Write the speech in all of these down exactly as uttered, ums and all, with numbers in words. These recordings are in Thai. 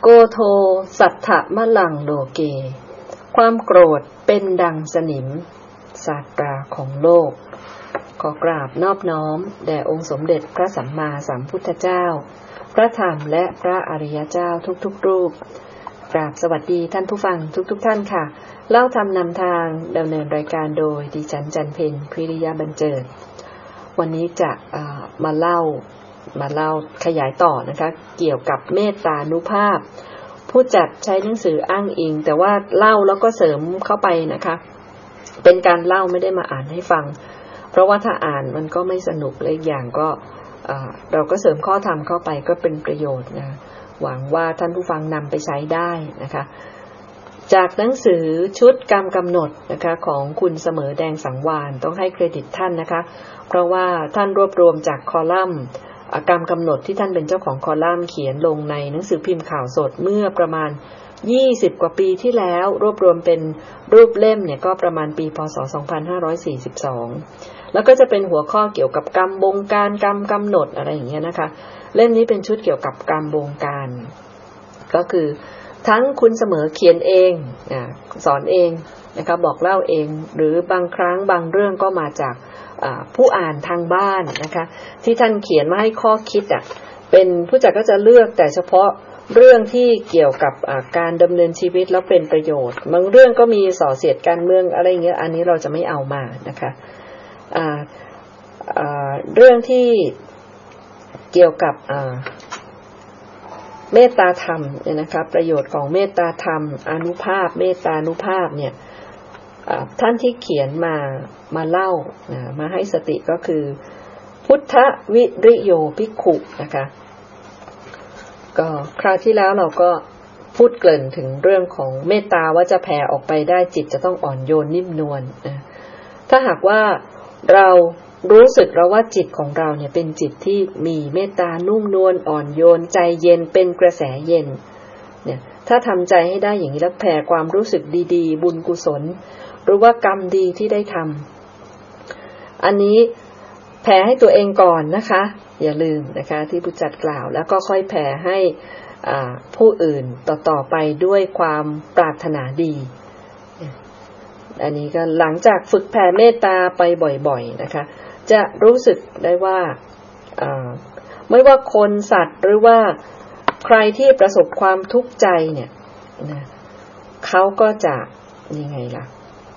กโทสัทธมะลังโลเกความโกรธเป็นดังสนิมศาสตราของโลกขอกราบนอบน้อมแด่องค์สมเด็จพระสัมมาสัมพุทธเจ้าพระธรรมและพระอริยเจ้าทุกๆรูปกราบสวัสดีท่านผู้ฟังทุกๆท่านค่ะเล่าธรรมนำทางดำเนินรายการโดยดิฉันจันเพ็ญพิริยะบรรเจิดวันนี้จะมาเล่ามาเล่าขยายต่อนะคะเกี่ยวกับเมตตานุภาพผู้จัดใช้หนังสืออ้างอิงแต่ว่าเล่าแล้วก็เสริมเข้าไปนะคะเป็นการเล่าไม่ได้มาอ่านให้ฟังเพราะว่าถ้าอ่านมันก็ไม่สนุกและอีกอย่างก็เราก็เสริมข้อธรรมเข้าไปก็เป็นประโยชน์นะหวังว่าท่านผู้ฟังนำไปใช้ได้นะคะจากหนังสือชุดกรรมกำหนดนะคะของคุณเสมอแดงสังวาลต้องให้เครดิตท่านนะคะเพราะว่าท่านรวบรวมจากคอลัมน์กรรมกำหนดที่ท่านเป็นเจ้าของคอลัมน์เขียนลงในหนังสือพิมพ์ข่าวสดเมื่อประมาณยี่สิบกว่าปีที่แล้วรวบรวมเป็นรูปเล่มเนี่ยก็ประมาณปีพ.ศ. สองพันห้าร้อยสี่สิบสองแล้วก็จะเป็นหัวข้อเกี่ยวกับกรรมบงการกรรมกำหนดอะไรอย่างเงี้ยนะคะเล่มนี้เป็นชุดเกี่ยวกับกรรมบงการก็คือทั้งคุณเสมอเขียนเองอ่าสอนเองนะคะบอกเล่าเองหรือบางครั้งบางเรื่องก็มาจากผู้อ่านทางบ้านนะคะที่ท่านเขียนมาให้ข้อคิดอ่ะเป็นผู้จัดก็จะเลือกแต่เฉพาะเรื่องที่เกี่ยวกับการดำเนินชีวิตแล้วเป็นประโยชน์บางเรื่องก็มีส่อเสียดการเมืองอะไรเงี้ยอันนี้เราจะไม่เอามานะคะอ่าอ่าเรื่องที่เกี่ยวกับอ่าเมตตาธรรมเนี่ยนะคะประโยชน์ของเมตตาธรรมอานุภาพเมตตานุภาพเนี่ยท่านที่เขียนมามาเล่านะมาให้สติก็คือพุทธวิริโยภิกขุนะคะก็คราวที่แล้วเราก็พูดเกริ่นถึงเรื่องของเมตตาว่าจะแผ่ออกไปได้จิตจะต้องอ่อนโยนนิ่มนวลนะถ้าหากว่าเรารู้สึกแล้วว่าจิตของเราเนี่ยเป็นจิตที่มีเมตตานุ่มนวลอ่อนโยนใจเย็นเป็นกระแสเย็นเนี่ยถ้าทำใจให้ได้อย่างนี้แล้วแผ่ความรู้สึกดีๆบุญกุศลหรือว่ากรรมดีที่ได้ทำอันนี้แผ่ให้ตัวเองก่อนนะคะอย่าลืมนะคะที่ผู้จัดกล่าวแล้วก็ค่อยแผ่ให้อ่าผู้อื่นต่อๆไปด้วยความปรารถนาดีอันนี้ก็หลังจากฝึกแผ่เมตตาไปบ่อยๆนะคะจะรู้สึกได้ว่าอ่าไม่ว่าคนสัตว์หรือว่าใครที่ประสบความทุกข์ใจเนี่ยนะเขาก็จะยังไงล่ะ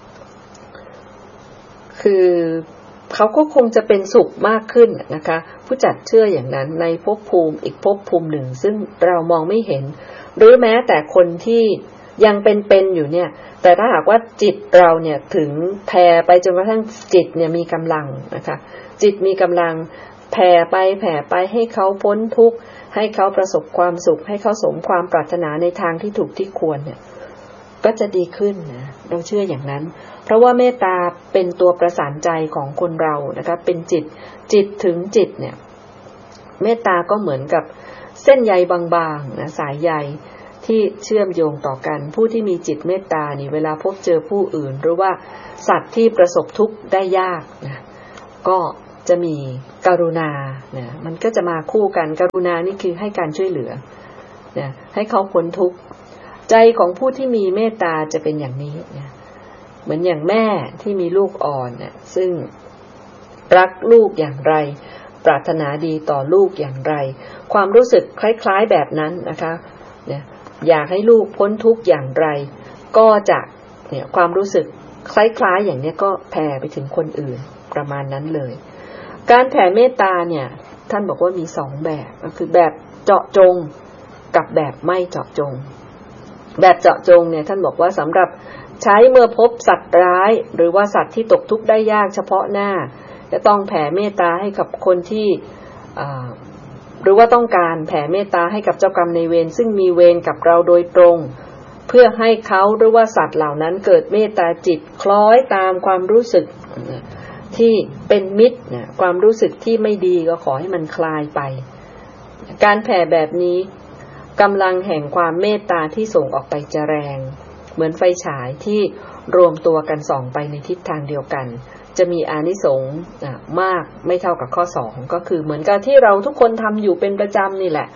คือเขาก็คงจะเป็นสุขมากขึ้นนะคะผู้จัดเชื่ออย่างนั้นในภพภูมิอีกภพภูมิหนึ่งซึ่งเรามองไม่เห็นหรือแม้แต่คนที่ยังเป็นๆอยู่เนี่ยแต่ถ้าหากว่าจิตเราเนี่ยถึงแผ่ไปจนกระทั่งจิตเนี่ยมีกำลังนะคะจิตมีกำลังแผ่ไปแผ่ไปให้เขาพ้นทุกข์ให้เขาประสบความสุขให้เขาสมความปรารถนาในทางที่ถูกที่ควรเนี่ยก็จะดีขึ้นนะเราเชื่ออย่างนั้นเพราะว่าเมตตาเป็นตัวประสานใจของคนเรานะคะเป็นจิตจิตถึงจิตเนี่ยเมตตาก็เหมือนกับเส้นใยบางๆนะสายใยที่เชื่อมโยงต่อกันผู้ที่มีจิตเมตตานี่เวลาพบเจอผู้อื่นหรือว่าสัตว์ที่ประสบทุกข์ได้ยากนะก็จะมีกรุณานะมันก็จะมาคู่กันกรุณานี่คือให้การช่วยเหลือนะให้เขาพ้นทุกข์ใจของผู้ที่มีเมตตาจะเป็นอย่างนี้นะเหมือนอย่างแม่ที่มีลูกอ่อนเนี่ยซึ่งรักลูกอย่างไรปรารถนาดีต่อลูกอย่างไรความรู้สึกคล้ายๆแบบนั้นนะคะเนี่ยอยากให้ลูกพ้นทุกข์อย่างไรก็จะเนี่ยความรู้สึกคล้ายๆอย่างนี้ก็แผ่ไปถึงคนอื่นประมาณนั้นเลยการแผ่เมตตาเนี่ยท่านบอกว่ามีสองแบบก็คือแบบเจาะจงกับแบบไม่เจาะจงแบบเจาะจงเนี่ยท่านบอกว่าสำหรับใช้เมื่อพบสัตว์ร้ายหรือว่าสัตว์ที่ตกทุกข์ได้ยากเฉพาะหน้าจะต้องแผ่เมตตาให้กับคนที่หรือว่าต้องการแผ่เมตตาให้กับเจ้ากรรมนายเวรซึ่งมีเวรกับเราโดยตรงเพื่อให้เขาหรือว่าสัตว์เหล่านั้นเกิดเมตตาจิตคล้อยตามความรู้สึกที่เป็นมิตรความรู้สึกที่ไม่ดีก็ขอให้มันคลายไปการแผ่แบบนี้กำลังแห่งความเมตตาที่ส่งออกไปจะแรงเหมือนไฟฉายที่รวมตัวกันส่องไปในทิศทางเดียวกันจะมีอานิสงส์มากไม่เท่ากับข้อสองก็คือเหมือนกับที่เราทุกคนทำอยู่เป็นประจำนี่แหละ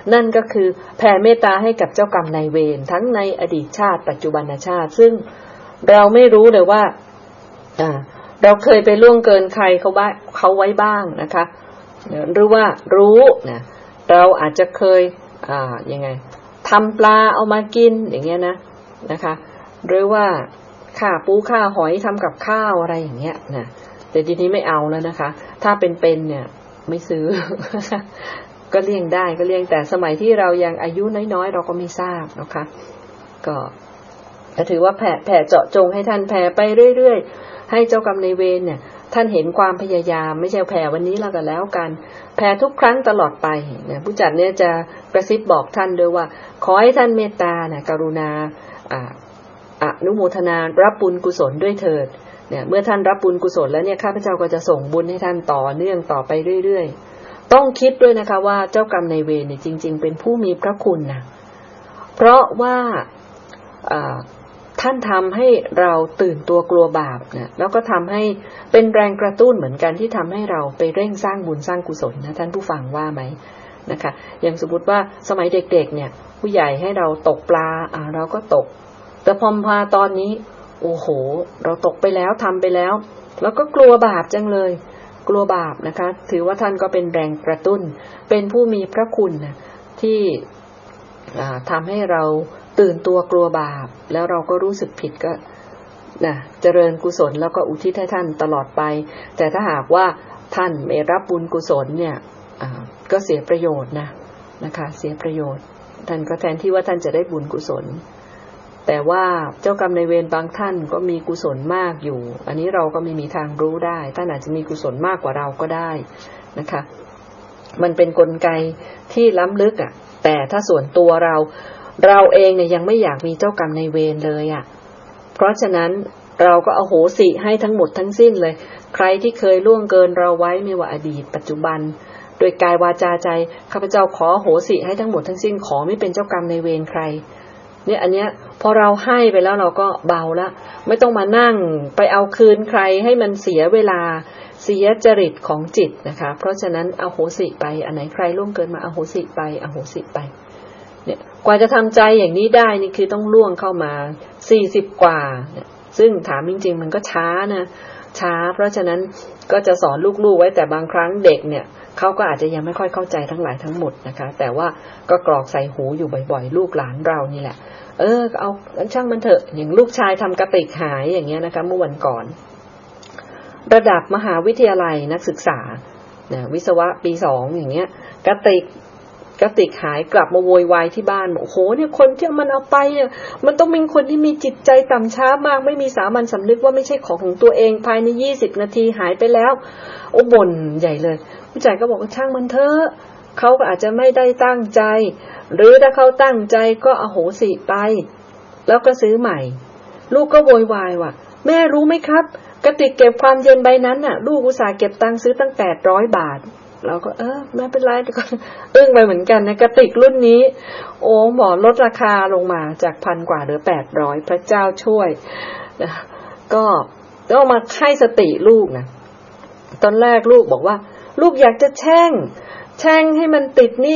นั่นก็คือแผ่เมตตาให้กับเจ้ากรรมนายเวรทั้งในอดีตชาติปัจจุบันชาติซึ่งเราไม่รู้เลยว่าอ่าเราเคยไปล่วงเกินใครเขาบ้างเขาไว้บ้างนะคะหรือว่ารู้นะเราอาจจะเคยอ่ายังไงทำปลาเอามากินอย่างเงี้ยนะนะคะหรือว่าฆ่าปูฆ่าหอยทำกับข้าวอะไรอย่างเงี้ยนะแต่ทีนี้ไม่เอาแล้วนะคะถ้าเป็นๆเนี่ยไม่ซื้อ ก็เลี่ยงได้ก็เลี่ยงแต่สมัยที่เรายังอายุน้อยๆเราก็ไม่ทราบนะคะก็ถือว่าแผ่แผ่เจาะจงให้ท่านแผ่ไปเรื่อยๆให้เจ้ากรรมนายเวรเนี่ยท่านเห็นความพยายามไม่ใช่แผ่วันนี้แล้วก็แล้วกันแผ่ทุกครั้งตลอดไปเนี่ยผู้จัดเนี่ยจะกระซิบบอกท่านด้วยว่าขอให้ท่านเมตตาเนี่ยกรุณาอ่าอนุโมทนารับบุญกุศลด้วยเถิดเนี่ยเมื่อท่านรับบุญกุศลแล้วเนี่ยข้าพเจ้าก็จะส่งบุญให้ท่านต่อเนื่องต่อไปเรื่อยๆต้องคิดด้วยนะคะว่าเจ้ากรรมนายเวรเนี่ยจริงๆเป็นผู้มีพระคุณนะเพราะว่าท่านทำให้เราตื่นตัวกลัวบาปนะแล้วก็ทำให้เป็นแรงกระตุ้นเหมือนกันที่ทำให้เราไปเร่งสร้างบุญสร้างกุศลนะท่านผู้ฟังว่าไหมนะคะอย่างสมมติว่าสมัยเด็กๆเนี่ยผู้ใหญ่ให้เราตกปลาอ่าเราก็ตกแต่พอมาตอนนี้โอ้โหเราตกไปแล้วทำไปแล้วแล้วก็กลัวบาปจังเลยกลัวบาปนะคะถือว่าท่านก็เป็นแรงกระตุ้นเป็นผู้มีพระคุณนะที่ทำให้เราตื่นตัวกลัวบาปแล้วเราก็รู้สึกผิดก็นะเจริญกุศลแล้วก็อุทิศให้ท่านตลอดไปแต่ถ้าหากว่าท่านไม่รับบุญกุศลเนี่ยก็เสียประโยชน์นะนะคะเสียประโยชน์ท่านก็แทนที่ว่าท่านจะได้บุญกุศลแต่ว่าเจ้ากรรมนายเวรบางท่านก็มีกุศลมากอยู่อันนี้เราก็ไม่มีทางรู้ได้ท่านอาจจะมีกุศลมากกว่าเราก็ได้นะคะมันเป็นกลไกที่ล้ำลึกอ่ะแต่ถ้าส่วนตัวเราเราเองเนี่ยยังไม่อยากมีเจ้ากรรมนายเวรเลยอ่ะเพราะฉะนั้นเราก็อโหสิให้ทั้งหมดทั้งสิ้นเลยใครที่เคยล่วงเกินเราไว้ไม่ว่าอดีตปัจจุบันโดยกายวาจาใจข้าพเจ้าขออโหสิให้ทั้งหมดทั้งสิ้นขอไม่เป็นเจ้ากรรมนายเวรใครเนี่ยอันเนี้ยพอเราให้ไปแล้วเราก็เบาละไม่ต้องมานั่งไปเอาคืนใครให้มันเสียเวลาเสียจริตของจิตนะคะเพราะฉะนั้นอโหสิไปอันไหนใครล่วงเกินมาอโหสิไปอโหสิไปเนี่ยกว่าจะทำใจอย่างนี้ได้นี่คือต้องล่วงเข้ามาสี่สิบกว่าซึ่งถามจริงๆมันก็ช้านะช้าเพราะฉะนั้นก็จะสอนลูกๆไว้แต่บางครั้งเด็กเนี่ยเขาก็อาจจะยังไม่ค่อยเข้าใจทั้งหลายทั้งหมดนะคะแต่ว่าก็กรอกใส่หูอยู่บ่อยๆลูกหลานเรานี่แหละเออเอาช่างมันเถอะอย่างลูกชายทำกระติกหายอย่างเงี้ยนะคะเมื่อวันก่อนระดับมหาวิทยาลัยนักศึกษาเนี่ยวิศวะปีสองอย่างเงี้ยกระติกกระติกหายกลับมาโวยวายที่บ้านบอกโอ้โหเนี่ยคนที่มันเอาไปเนี่ยมันต้องเป็นคนที่มีจิตใจต่ำช้ามากไม่มีสามัญสำนึกว่าไม่ใช่ของของตัวเองภายในยี่สิบนาทีหายไปแล้วโอ้บ่นใหญ่เลยผู้ชายก็บอกว่าช่างมันเถอะเขาก็อาจจะไม่ได้ตั้งใจหรือถ้าเขาตั้งใจก็อโหสิไปแล้วก็ซื้อใหม่ลูกก็โวยวายว่าแม่รู้ไหมครับกระติกเก็บความเย็นใบนั้นน่ะลูกอุตส่าห์เก็บตังค์ซื้อตั้งแปดร้อยบาทเราก็เออไม่เป็นไรแต่ก็อึ้งไปเหมือนกันนะกระติกรุ่นนี้โอ้หมอลดราคาลงมาจากพันกว่าเหลือแปดร้อยพระเจ้าช่วยนะก็ต้องมาให้สติลูกนะตอนแรกลูกบอกว่าลูกอยากจะแช่งแช่งให้มันติดนี่